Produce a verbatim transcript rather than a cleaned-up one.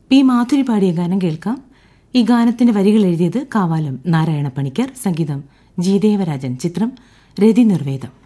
P Madhuri പാടിയ ഗാനം കേൾക്കാം. ഈ ഗാനത്തിന്റെ വരികൾ എഴുതിയത് കാവാലം നാരായണ പണിക്കർ, സംഗീതം ജി ദേവരാജൻ, ചിത്രം രതി നിർവേദം.